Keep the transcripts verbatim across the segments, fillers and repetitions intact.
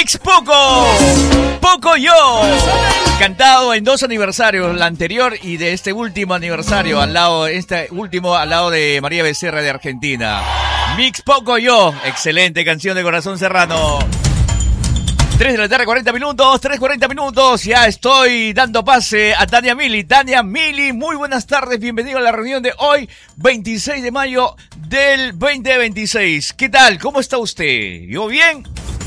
Mix Poco, Poco Yo, cantado en dos aniversarios, el anterior y de este último aniversario, al lado, este último al lado de María Becerra de Argentina. Mix Poco Yo, excelente canción de Corazón Serrano. tres de la tarde, cuarenta minutos, tres cuarenta minutos, ya estoy dando pase a Tania Mili. Tania Mili, muy buenas tardes, bienvenido a la reunión de hoy, veintiséis de mayo del veinte veintiséis. ¿Qué tal? ¿Cómo está usted? ¿Yo bien?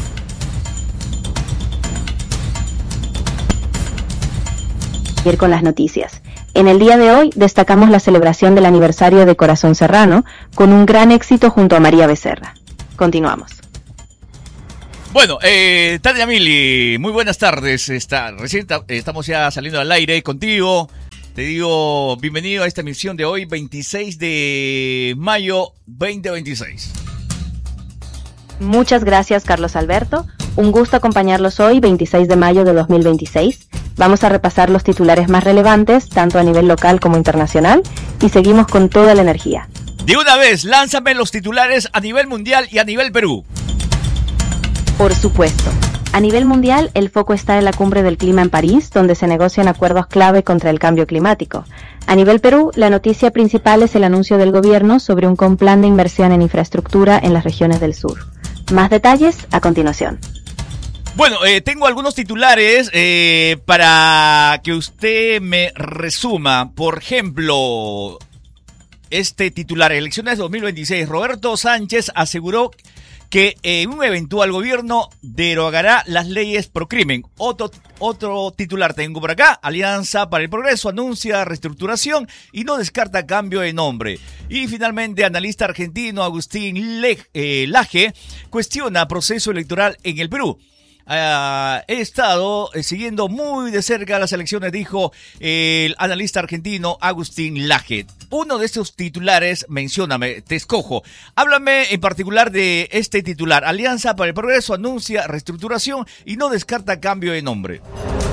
Ir con las noticias. En el día de hoy destacamos la celebración del aniversario de Corazón Serrano con un gran éxito junto a María Becerra. Continuamos. Bueno, eh, Tania Mili, muy buenas tardes. Está, recién ta, estamos ya saliendo al aire contigo. Te digo bienvenido a esta emisión de hoy, veintiséis de mayo veinte veintiséis. Muchas gracias, Carlos Alberto. Un gusto acompañarlos hoy, veintiséis de mayo de dos mil veintiséis. Vamos a repasar los titulares más relevantes, tanto a nivel local como internacional, y seguimos con toda la energía. De una vez, lánzame los titulares a nivel mundial y a nivel Perú. Por supuesto. A nivel mundial, el foco está en la cumbre del clima en París, donde se negocian acuerdos clave contra el cambio climático. A nivel Perú, la noticia principal es el anuncio del gobierno sobre un con plan de inversión en infraestructura en las regiones del sur. Más detalles a continuación. Bueno, eh, tengo algunos titulares eh, para que usted me resuma. Por ejemplo, este titular, elecciones dos mil veintiséis, Roberto Sánchez aseguró que en un eventual gobierno derogará las leyes pro crimen. Otro, otro titular tengo por acá, Alianza para el Progreso anuncia reestructuración y no descarta cambio de nombre. Y finalmente, analista argentino Agustín Le, eh, Laje cuestiona proceso electoral en el Perú. Uh, he estado eh, siguiendo muy de cerca las elecciones, dijo eh, el analista argentino Agustín Laje. Uno de estos titulares, mencióname, te escojo. Háblame en particular de este titular. Alianza para el Progreso anuncia reestructuración y no descarta cambio de nombre.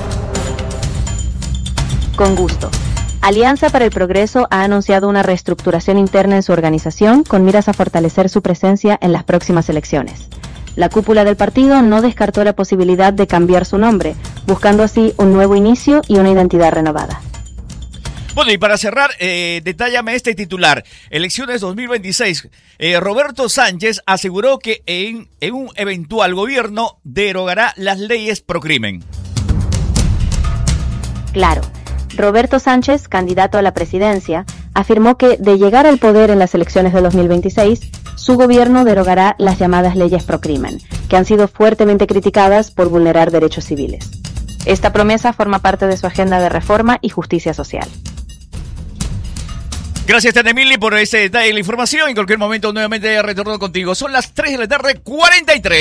Con gusto. Alianza para el Progreso ha anunciado una reestructuración interna en su organización con miras a fortalecer su presencia en las próximas elecciones. La cúpula del partido no descartó la posibilidad de cambiar su nombre, buscando así un nuevo inicio y una identidad renovada. Bueno, y para cerrar, eh, detállame este titular. Elecciones dos mil veintiséis. Eh, Roberto Sánchez aseguró que en, en un eventual gobierno derogará las leyes pro crimen. Claro. Roberto Sánchez, candidato a la presidencia, afirmó que de llegar al poder en las elecciones de dos mil veintiséis, su gobierno derogará las llamadas leyes pro crimen, que han sido fuertemente criticadas por vulnerar derechos civiles. Esta promesa forma parte de su agenda de reforma y justicia social. Gracias, Tania Mili, por ese detalle de la información. En cualquier momento nuevamente retorno contigo. Son las tres de la tarde, cuarenta y tres.